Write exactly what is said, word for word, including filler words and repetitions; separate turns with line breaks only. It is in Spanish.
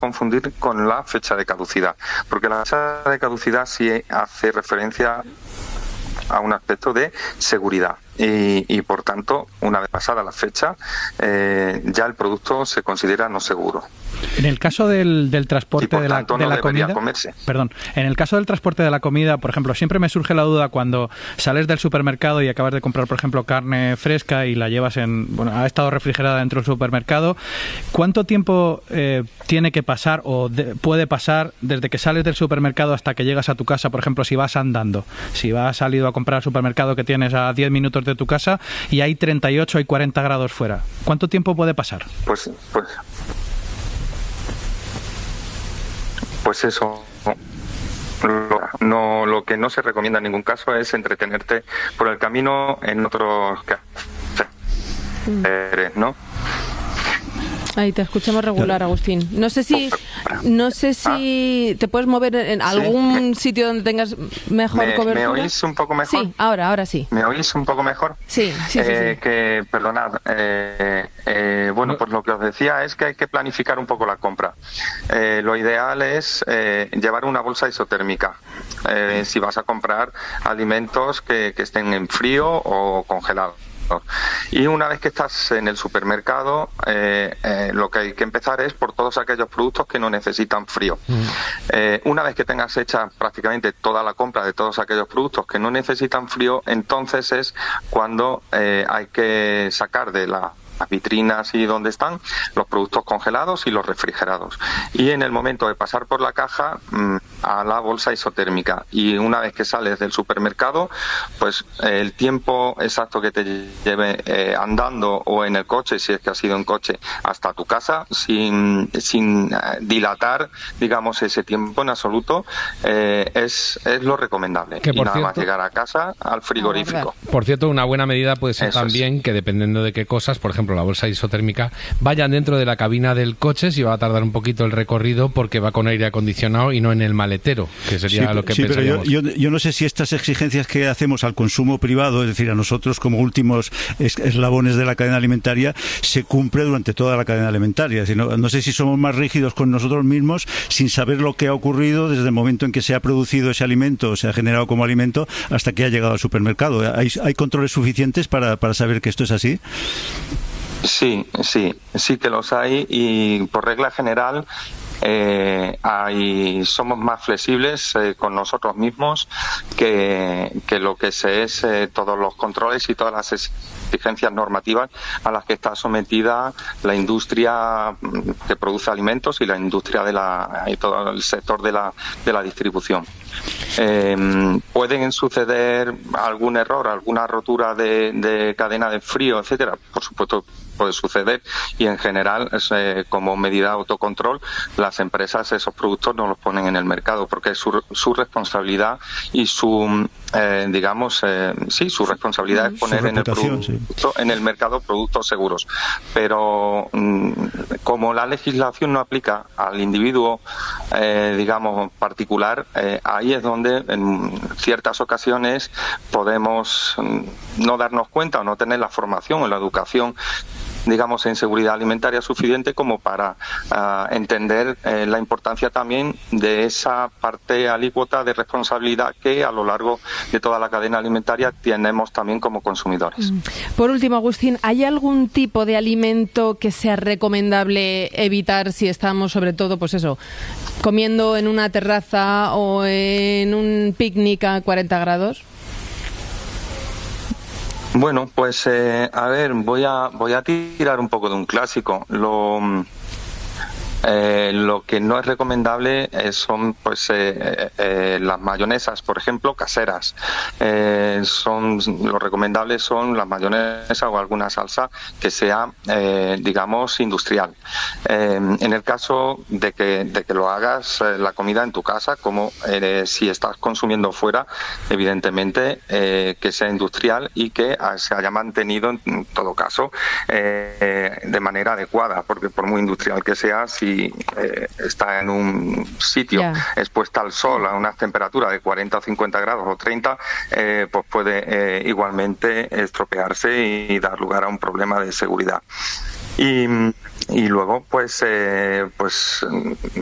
confundir con la fecha de caducidad, porque la fecha de caducidad sí hace referencia a un aspecto de seguridad y, y por tanto, una vez pasada la fecha, eh, ya el producto se considera no seguro.
En el caso del, del transporte de la,
tanto,
de
no
la comida,
comerse.
perdón, en el caso del transporte de la comida, por ejemplo, siempre me surge la duda cuando sales del supermercado y acabas de comprar, por ejemplo, carne fresca y la llevas en, bueno, ha estado refrigerada dentro del supermercado, ¿cuánto tiempo eh, tiene que pasar o de, puede pasar desde que sales del supermercado hasta que llegas a tu casa? Por ejemplo, si vas andando, si vas salido a comprar al supermercado que tienes a diez minutos de tu casa y hay treinta y ocho y cuarenta grados fuera, ¿cuánto tiempo puede pasar?
Pues, pues Pues eso, lo, no, lo que no se recomienda en ningún caso es entretenerte por el camino en otros cafés, ¿no?
Ahí te escuchamos regular, Agustín. No sé si no sé si te puedes mover en algún sí. sitio donde tengas mejor
¿Me,
cobertura.
¿Me oís un poco mejor?
Sí, ahora, ahora sí.
¿Me oís un poco mejor?
Sí, sí,
eh,
sí, sí.
Que, perdonad, eh, eh, bueno, pues lo que os decía es que hay que planificar un poco la compra. Eh, lo ideal es eh, llevar una bolsa isotérmica. Eh, si vas a comprar alimentos que, que estén en frío o congelados. Y una vez que estás en el supermercado, eh, eh, lo que hay que empezar es por todos aquellos productos que no necesitan frío. Mm. Eh, una vez que tengas hecha prácticamente toda la compra de todos aquellos productos que no necesitan frío, entonces es cuando eh, hay que sacar de la las vitrinas y donde están los productos congelados y los refrigerados, y en el momento de pasar por la caja mmm, a la bolsa isotérmica, y una vez que sales del supermercado, pues eh, el tiempo exacto que te lleve eh, andando o en el coche, si es que has ido en coche, hasta tu casa, sin, sin eh, dilatar, digamos, ese tiempo en absoluto, eh, es, es lo recomendable.
Que
y
por
nada
cierto,
más llegar a casa al frigorífico.
Por cierto, una buena medida puede ser
Eso
también
es.
Que dependiendo de qué cosas, por ejemplo la bolsa isotérmica, vayan dentro de la cabina del coche, si va a tardar un poquito el recorrido porque va con aire acondicionado y no en el maletero, que sería
sí,
lo que
sí,
pensaríamos.
Pero yo, yo, yo no sé si estas exigencias que hacemos al consumo privado, es decir, a nosotros como últimos es, eslabones de la cadena alimentaria, se cumple durante toda la cadena alimentaria. Es decir, no, no sé si somos más rígidos con nosotros mismos sin saber lo que ha ocurrido desde el momento en que se ha producido ese alimento, se ha generado como alimento, hasta que ha llegado al supermercado. ¿Hay, hay controles suficientes para, para saber que esto es así?
Sí, sí, sí que los hay, y por regla general eh, hay, somos más flexibles eh, con nosotros mismos que, que lo que se es eh, todos los controles y todas las exigencias normativas a las que está sometida la industria que produce alimentos y la industria de la y todo el sector de la de la distribución. Eh, ¿Pueden suceder algún error, alguna rotura de, de cadena de frío, etcétera? Por supuesto, puede suceder, y en general, eh, como medida de autocontrol, las empresas esos productos no los ponen en el mercado porque es su, su responsabilidad y su, eh, digamos, eh, sí, su responsabilidad es poner en el, producto, sí. en el mercado productos seguros. Pero mm, como la legislación no aplica al individuo, eh, digamos, particular, eh, ahí es donde en ciertas ocasiones podemos no darnos cuenta o no tener la formación o la educación, digamos, en seguridad alimentaria suficiente como para uh, entender eh, la importancia también de esa parte alícuota de responsabilidad que a lo largo de toda la cadena alimentaria tenemos también como consumidores.
Por último, Agustín, ¿hay algún tipo de alimento que sea recomendable evitar si estamos, sobre todo, pues eso, comiendo en una terraza o en un picnic a cuarenta grados?
Bueno, pues eh, a ver, voy a voy a tirar un poco de un clásico. Lo eh, lo que no es recomendable eh, son pues eh, eh, las mayonesas, por ejemplo, caseras. Eh, son lo recomendable son las mayonesas o alguna salsa que sea, eh, digamos, industrial. Eh, en el caso de que de que lo hagas eh, la comida en tu casa, como eh, si estás consumiendo fuera, evidentemente eh, que sea industrial y que se haya mantenido en todo caso eh, de manera adecuada, porque por muy industrial que sea, si eh, está en un sitio yeah. expuesta al sol a unas temperaturas de cuarenta o cincuenta grados o treinta, eh, pues puede eh, igualmente estropearse y dar lugar a un problema de seguridad. Y y luego pues eh, pues